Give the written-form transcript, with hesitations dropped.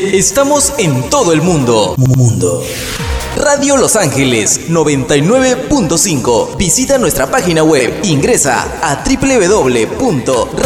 Estamos en todo el mundo. Radio Los Ángeles 99.5. Visita nuestra página web. Ingresa a www.radiolosangeles.com.